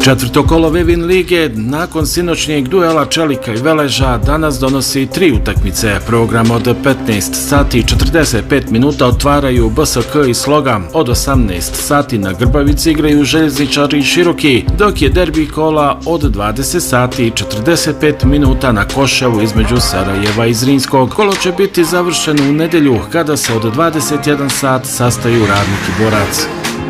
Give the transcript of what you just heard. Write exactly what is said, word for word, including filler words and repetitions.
Četvrto kolo Vivin lige nakon sinoćnjeg duela Čelika i Veleža danas donosi tri utakmice. Program od petnaest sati i četrdeset pet minuta otvaraju B S K i Sloga. Od osamnaest sati na Grbavici igraju Željezničari i Široki, dok je derbi kola od dvadeset sati i četrdeset pet minuta na Koševu između Sarajeva i Zrinskog. Kolo će biti završeno u nedjelju kada se od dvadeset jedan sat sastaju Radnik i Borac.